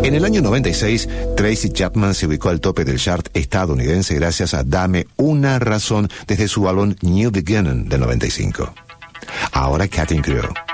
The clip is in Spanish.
En el año 96, Tracy Chapman se ubicó al tope del chart estadounidense gracias a Dame una razón desde su álbum New Beginning del 95. Ahora Cutting Crew.